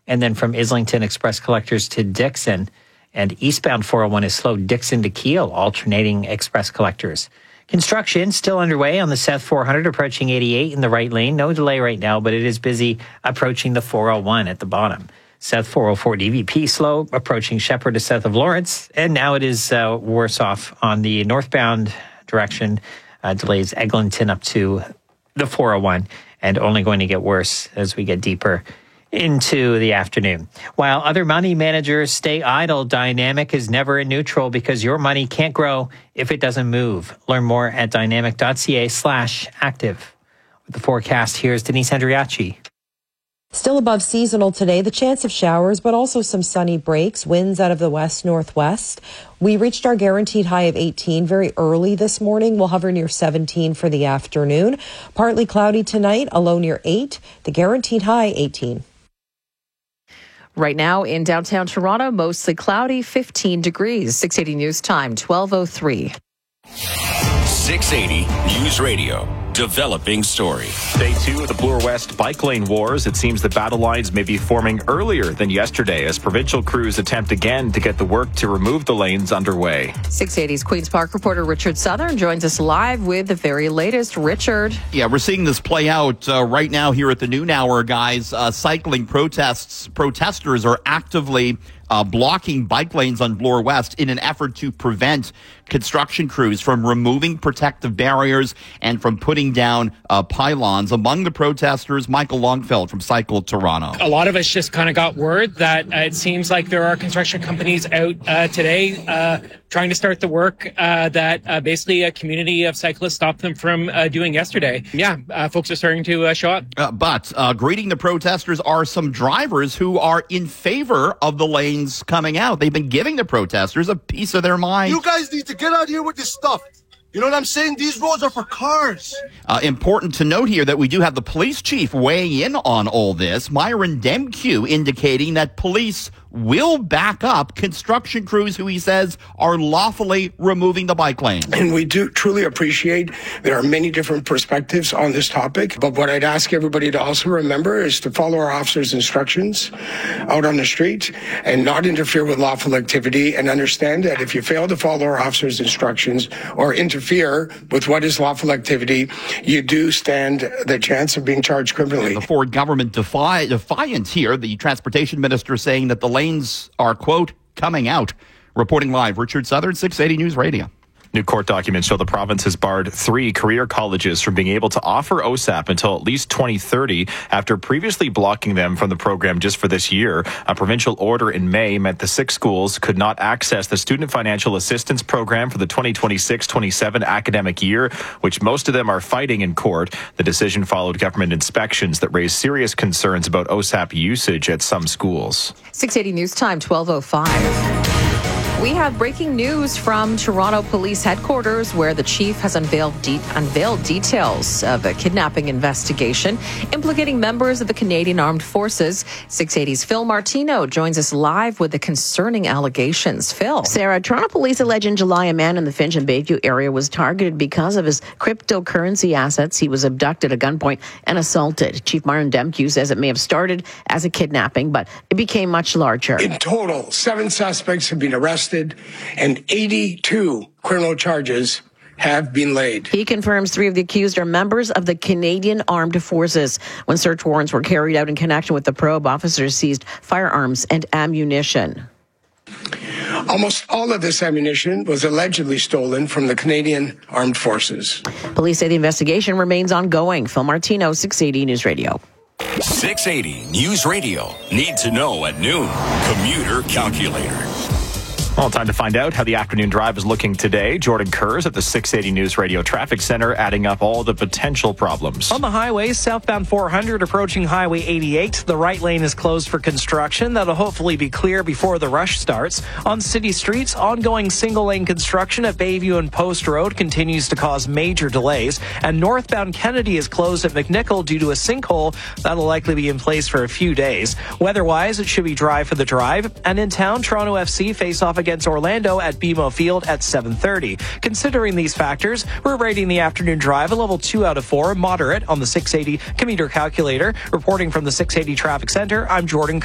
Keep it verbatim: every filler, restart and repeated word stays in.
And then from Islington Express Collectors to Dixon. And eastbound four oh one is slow Dixon to Kiel, alternating Express Collectors. Construction still underway on the South four hundred approaching eighty-eight in the right lane. No delay right now, but it is busy approaching the four oh one at the bottom. South four oh four D V P slow approaching Shepherd to south of Lawrence. And now it is uh, worse off on the northbound direction. Uh, delays Eglinton up to the four oh one and only going to get worse as we get deeper into the afternoon. While other money managers stay idle, Dynamic is never in neutral because your money can't grow if it doesn't move. Learn more at dynamic.ca slash active. With the forecast, here's Denise Andriachi. Still above seasonal today, the chance of showers, but also some sunny breaks, winds out of the west-northwest. We reached our guaranteed high of eighteen very early this morning. We'll hover near seventeen for the afternoon. Partly cloudy tonight, a low near eight. The guaranteed high, eighteen. Right now in downtown Toronto, mostly cloudy, fifteen degrees. six eighty News Time, twelve oh three. six eighty News Radio. Developing story. Day two of the Bloor West bike lane wars. It seems the battle lines may be forming earlier than yesterday as provincial crews attempt again to get the work to remove the lanes underway. six eighty's Queen's Park reporter Richard Southern joins us live with the very latest. Richard. Yeah, we're seeing this play out uh, right now here at the noon hour, guys. Uh, cycling protests, protesters are actively Uh, blocking bike lanes on Bloor West in an effort to prevent construction crews from removing protective barriers and from putting down uh, pylons. Among the protesters, Michael Longfeld from Cycle Toronto. A lot of us just kind of got word that uh, it seems like there are construction companies out uh, today uh, trying to start the work uh, that uh, basically a community of cyclists stopped them from uh, doing yesterday. Yeah, uh, folks are starting to uh, show up. Uh, but uh, greeting the protesters are some drivers who are in favor of the lanes coming out. They've been giving the protesters a piece of their mind. You guys need to get out here with this stuff. You know what I'm saying? These roads are for cars. Uh, important to note here that we do have the police chief weighing in on all this. Myron Demkew indicating that police will back up construction crews who he says are lawfully removing the bike lane. And we do truly appreciate there are many different perspectives on this topic. But what I'd ask everybody to also remember is to follow our officers' instructions out on the street and not interfere with lawful activity, and understand that if you fail to follow our officers' instructions or interfere with what is lawful activity, you do stand the chance of being charged criminally. The Ford government defi- defiant here, the transportation minister saying that the lanes are, quote, coming out. Reporting live, Richard Southern, six eighty News Radio. New court documents show the province has barred three career colleges from being able to offer O S A P until at least twenty thirty after previously blocking them from the program just for this year. A provincial order in May meant the six schools could not access the Student Financial Assistance Program for the twenty twenty-six twenty-seven academic year, which most of them are fighting in court. The decision followed government inspections that raised serious concerns about O S A P usage at some schools. six eighty News Time, twelve oh five. We have breaking news from Toronto Police Headquarters, where the chief has unveiled, de- unveiled details of a kidnapping investigation implicating members of the Canadian Armed Forces. six eighty's Phil Martino joins us live with the concerning allegations. Phil. Sarah, Toronto Police allege in July a man in the Finch and Bayview area was targeted because of his cryptocurrency assets. He was abducted at gunpoint and assaulted. Chief Myron Demkew says it may have started as a kidnapping, but it became much larger. In total, seven suspects have been arrested and eighty-two criminal charges have been laid. He confirms three of the accused are members of the Canadian Armed Forces. When search warrants were carried out in connection with the probe, officers seized firearms and ammunition. Almost all of this ammunition was allegedly stolen from the Canadian Armed Forces. Police say the investigation remains ongoing. Phil Martino, six eighty News Radio. six eighty News Radio. Need to know at noon. Commuter Calculator. Well, time to find out how the afternoon drive is looking today. Jordan Kurz at the six eighty News Radio Traffic Center adding up all the potential problems. On the highways, southbound four hundred approaching Highway eighty-eight. The right lane is closed for construction. That'll hopefully be clear before the rush starts. On city streets, ongoing single-lane construction at Bayview and Post Road continues to cause major delays. And northbound Kennedy is closed at McNichol due to a sinkhole. That'll likely be in place for a few days. Weather-wise, it should be dry for the drive. And in town, Toronto F C face off against Orlando at B M O Field at seven thirty. Considering these factors, we're rating the afternoon drive a level two out of four, moderate on the six eighty commuter calculator. Reporting from the six eighty Traffic Center, I'm Jordan